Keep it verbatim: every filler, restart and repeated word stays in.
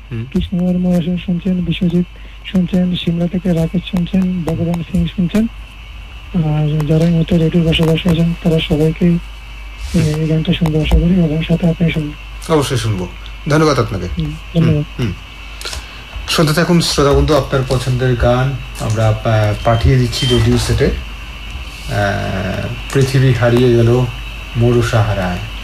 কৃষ্ণকুমার মহাশয় শুনছেন, বিশ্বজিৎ শুনছেন, সিমলা থেকে রাকেশ শুনছেন, ভগবান সিং শুনছেন, আর যারা এই মুহূর্তে রেডিও বসবাস আছেন তারা সবাইকে এই গানটা শুনবো আশা করি, এবং সাথে আপনি শুনবেন। অবশ্যই শুনবো। ধন্যবাদ আপনাকে। ধন্যবাদ। শুনতে থাকুন শ্রোতা বন্ধু, আপনার পছন্দের গান আমরা পাঠিয়ে দিচ্ছি রেডিও সেটে। পৃথিবী হারিয়ে গেল মরু সাহারায়।